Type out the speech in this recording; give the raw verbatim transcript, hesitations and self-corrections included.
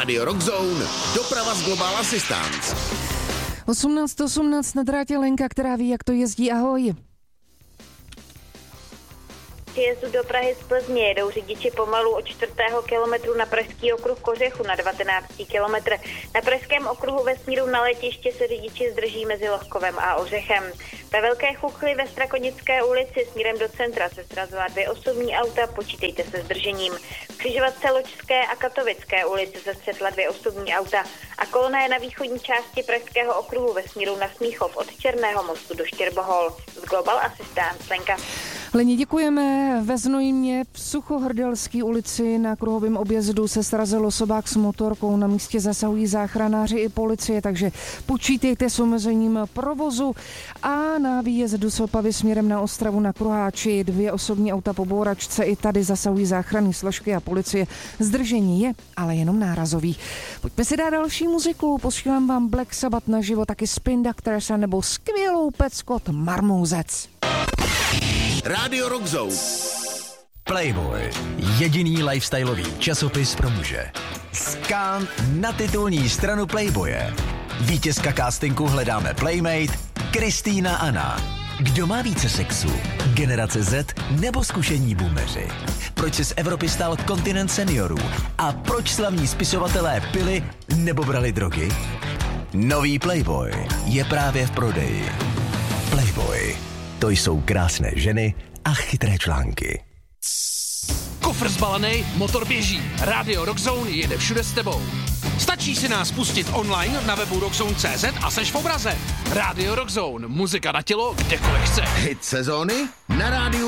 Radio Rock Zone, doprava z Global Assistance. osmnáct osmnáct na drátě Lenka, která ví, jak to jezdí. Ahoj. Jezdu do Prahy z Plzně jedou řidiči pomalu od čtvrtého kilometru na pražský okruh Kořechu na dvanáctý kilometr. Na pražském okruhu ve směru na letiště se řidiči zdrží mezi Lohkovem a Ořechem. Ve Velké Chuchli ve Strakonické ulici směrem do centra se srazila dvě osobní auta, počítejte se zdržením. V křižovatce Ločské a Katovické ulici se střetla dvě osobní auta a kolona je na východní části pražského okruhu ve směru na Smíchov od Černého mostu do Štěrbohol. Z Global Assistance, Lenka. Leni, děkujeme. Ve Znojmě v Suchohrdelské ulici na kruhovém objezdu se srazil osobák s motorkou. Na místě zasahují záchranáři i policie, takže počítejte s omezením provozu. A na výjezdu z Opavy směrem na Ostravu na Kruháči dvě osobní auta po bouračce. I tady zasahují záchranné složky a policie. Zdržení je, ale jenom nárazový. Pojďme si dát další muziku. Posílám vám Black Sabbath naživo, taky Spin Doctors nebo skvělou Pat Scott Marmouzec. Radio Rock Zone. Playboy. Jediný lifestyleový časopis pro muže. Skán na titulní stranu Playboye. Vítězka castingu Hledáme Playmate Kristýna Anna. Kdo má více sexu? Generace Z nebo zkušení boomeři? Proč se z Evropy stal kontinent seniorů? A proč slavní spisovatelé pili nebo brali drogy? Nový Playboy je právě v prodeji. Playboy. To jsou krásné ženy a chytré články. Kufr zbalený, motor běží. Radio Rock Zone jede všude s tebou. Stačí si nás pustit online na webu rockzone tečka cé zet a seš v obraze. Radio Rock Zone, muzika na tělo, kdekoliv chceš. Hit sezóny na rádiu